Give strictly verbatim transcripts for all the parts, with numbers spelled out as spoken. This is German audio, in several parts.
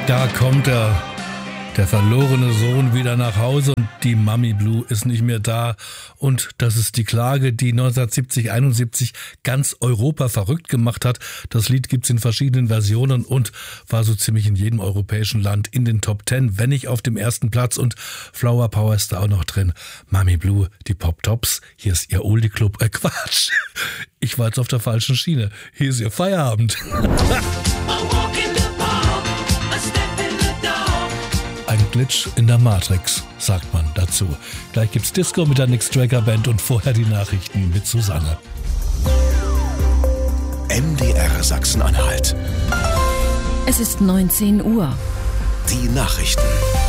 Da kommt er, der verlorene Sohn, wieder nach Hause und die Mami Blue ist nicht mehr da. Und das ist die Klage, die neunzehnhundertsiebzig, einundsiebzig ganz Europa verrückt gemacht hat. Das Lied gibt's in verschiedenen Versionen und war so ziemlich in jedem europäischen Land in den Top Ten, wenn nicht auf dem ersten Platz. Und Flower Power ist da auch noch drin. Mami Blue, die Pop Tops. Hier ist ihr Oldie Club. Äh, Quatsch. Ich war jetzt auf der falschen Schiene. Hier ist ihr Feierabend. Ein Glitch in der Matrix, sagt man dazu. Gleich gibt's Disco mit der Nick Straker Band und vorher die Nachrichten mit Susanne. M D R Sachsen-Anhalt. Es ist neunzehn Uhr. Die Nachrichten.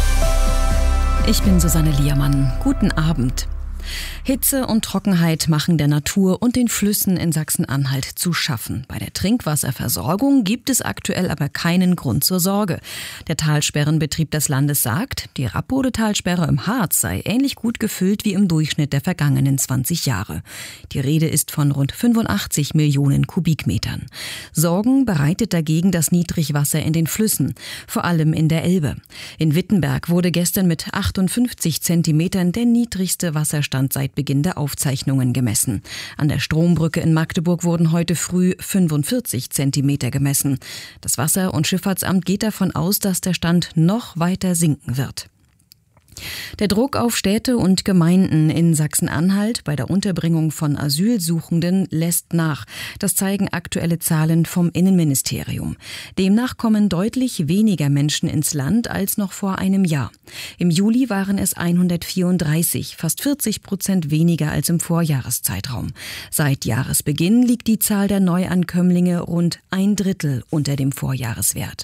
Ich bin Susanne Liermann. Guten Abend. Hitze und Trockenheit machen der Natur und den Flüssen in Sachsen-Anhalt zu schaffen. Bei der Trinkwasserversorgung gibt es aktuell aber keinen Grund zur Sorge. Der Talsperrenbetrieb des Landes sagt, die Rappode-Talsperre im Harz sei ähnlich gut gefüllt wie im Durchschnitt der vergangenen zwanzig Jahre. Die Rede ist von rund fünfundachtzig Millionen Kubikmetern. Sorgen bereitet dagegen das Niedrigwasser in den Flüssen, vor allem in der Elbe. In Wittenberg wurde gestern mit achtundfünfzig Zentimetern der niedrigste Wasserstand seit Beginn der Aufzeichnungen gemessen. An der Strombrücke in Magdeburg wurden heute früh fünfundvierzig Zentimeter gemessen. Das Wasser- und Schifffahrtsamt geht davon aus, dass der Stand noch weiter sinken wird. Der Druck auf Städte und Gemeinden in Sachsen-Anhalt bei der Unterbringung von Asylsuchenden lässt nach. Das zeigen aktuelle Zahlen vom Innenministerium. Demnach kommen deutlich weniger Menschen ins Land als noch vor einem Jahr. Im Juli waren es hundertvierunddreißig, fast vierzig Prozent weniger als im Vorjahreszeitraum. Seit Jahresbeginn liegt die Zahl der Neuankömmlinge rund ein Drittel unter dem Vorjahreswert.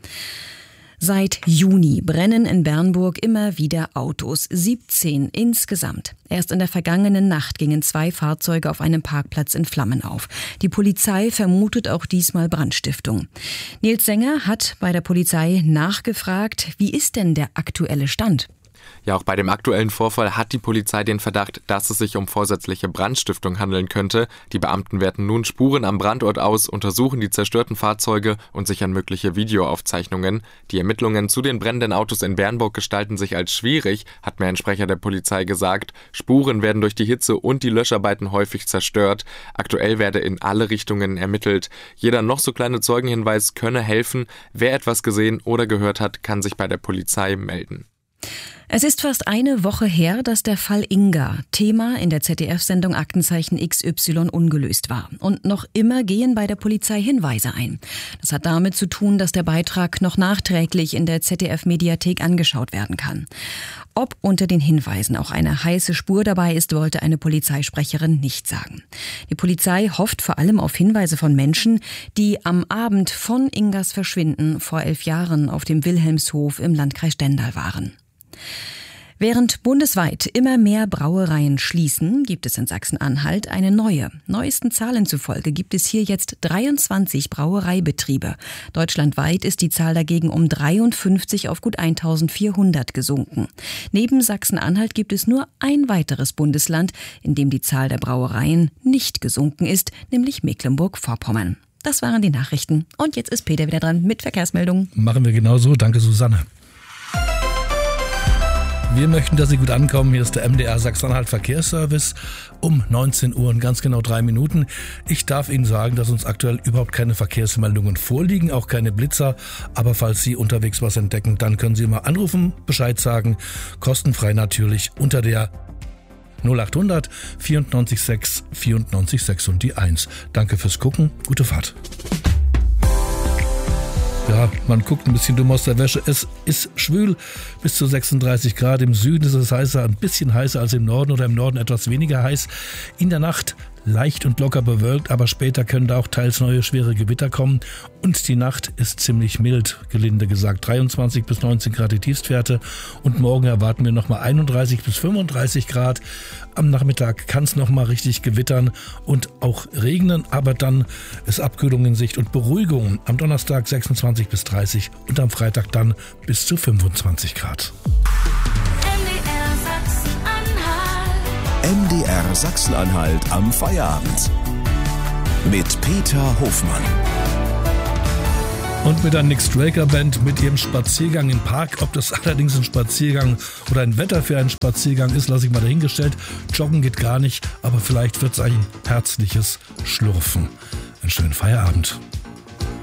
Seit Juni brennen in Bernburg immer wieder Autos, siebzehn insgesamt. Erst in der vergangenen Nacht gingen zwei Fahrzeuge auf einem Parkplatz in Flammen auf. Die Polizei vermutet auch diesmal Brandstiftung. Nils Sänger hat bei der Polizei nachgefragt, wie ist denn der aktuelle Stand? Ja, auch bei dem aktuellen Vorfall hat die Polizei den Verdacht, dass es sich um vorsätzliche Brandstiftung handeln könnte. Die Beamten werten nun Spuren am Brandort aus, untersuchen die zerstörten Fahrzeuge und sichern mögliche Videoaufzeichnungen. Die Ermittlungen zu den brennenden Autos in Bernburg gestalten sich als schwierig, hat mir ein Sprecher der Polizei gesagt. Spuren werden durch die Hitze und die Löscharbeiten häufig zerstört. Aktuell werde in alle Richtungen ermittelt. Jeder noch so kleine Zeugenhinweis könne helfen. Wer etwas gesehen oder gehört hat, kann sich bei der Polizei melden. Es ist fast eine Woche her, dass der Fall Inga Thema in der Z D F-Sendung Aktenzeichen X Y ungelöst war. Und noch immer gehen bei der Polizei Hinweise ein. Das hat damit zu tun, dass der Beitrag noch nachträglich in der Z D F-Mediathek angeschaut werden kann. Ob unter den Hinweisen auch eine heiße Spur dabei ist, wollte eine Polizeisprecherin nicht sagen. Die Polizei hofft vor allem auf Hinweise von Menschen, die am Abend von Ingas Verschwinden vor elf Jahren auf dem Wilhelmshof im Landkreis Stendal waren. Während bundesweit immer mehr Brauereien schließen, gibt es in Sachsen-Anhalt eine neue. Neuesten Zahlen zufolge gibt es hier jetzt dreiundzwanzig Brauereibetriebe. Deutschlandweit ist die Zahl dagegen um dreiundfünfzig auf gut eintausendvierhundert gesunken. Neben Sachsen-Anhalt gibt es nur ein weiteres Bundesland, in dem die Zahl der Brauereien nicht gesunken ist, nämlich Mecklenburg-Vorpommern. Das waren die Nachrichten. Und jetzt ist Peter wieder dran mit Verkehrsmeldungen. Machen wir genauso. Danke, Susanne. Wir möchten, dass Sie gut ankommen. Hier ist der M D R Sachsen-Anhalt Verkehrsservice um neunzehn Uhr und ganz genau drei Minuten. Ich darf Ihnen sagen, dass uns aktuell überhaupt keine Verkehrsmeldungen vorliegen, auch keine Blitzer. Aber falls Sie unterwegs was entdecken, dann können Sie immer anrufen, Bescheid sagen. Kostenfrei natürlich unter der null achthundert vierundneunzig sechs vierundneunzig sechs und die eins. Danke fürs Gucken. Gute Fahrt. Ja, man guckt ein bisschen dumm aus der Wäsche. Es ist schwül, bis zu sechsunddreißig Grad. Im Süden ist es heißer, ein bisschen heißer als im Norden oder im Norden etwas weniger heiß. In der Nacht leicht und locker bewölkt, aber später können da auch teils neue schwere Gewitter kommen. Und die Nacht ist ziemlich mild, gelinde gesagt. dreiundzwanzig bis neunzehn Grad die Tiefstwerte. Und morgen erwarten wir nochmal einunddreißig bis fünfunddreißig Grad. Am Nachmittag kann es nochmal richtig gewittern und auch regnen, aber dann ist Abkühlung in Sicht und Beruhigung. Am Donnerstag sechsundzwanzig bis dreißig und am Freitag dann bis zu fünfundzwanzig Grad. M D R Sachsen-Anhalt am Feierabend. Mit Peter Hofmann. Und mit der Nick Straker Band mit ihrem Spaziergang im Park. Ob das allerdings ein Spaziergang oder ein Wetter für einen Spaziergang ist, lasse ich mal dahingestellt. Joggen geht gar nicht, aber vielleicht wird es ein herzliches Schlurfen. Einen schönen Feierabend.